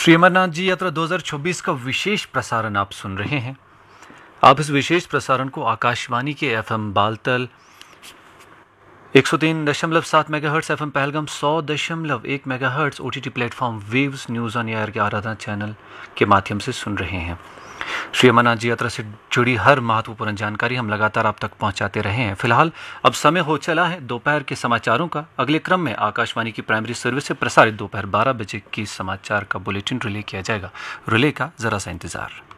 श्री अमरनाथ जी यात्रा 2026 का विशेष प्रसारण आप सुन रहे हैं। आप इस विशेष प्रसारण को आकाशवाणी के FM Baltal 103.7 megahertz, FM Pahalgam 100.1 megahertz, OTT platform waves news on air के आराधना चैनल के माध्यम से सुन रहे हैं। श्री अमरनाथ जी यात्रा से जुड़ी हर महत्वपूर्ण जानकारी हम लगातार आप तक पहुंचाते रहे हैं। फिलहाल अब समय हो चला है दोपहर के समाचारों का। अगले क्रम में आकाशवाणी की प्राइमरी सर्विस से प्रसारित दोपहर 12 बजे की समाचार का बुलेटिन रिले किया जाएगा। रिले का जरा सा इंतजार।